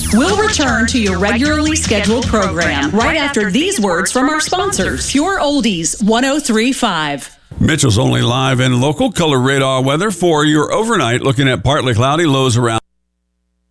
We'll return to your regularly scheduled program right after these words from our sponsors. Pure Oldies 103.5. Mitchell's only live and local color radar weather for your overnight. Looking at partly cloudy, lows around